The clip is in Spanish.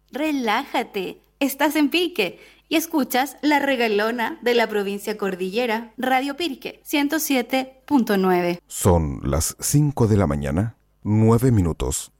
Relájate, estás en Pirque y escuchas La Regalona de la provincia Cordillera, Radio Pirque 107.9. Son las 5 de la mañana, 9 minutos.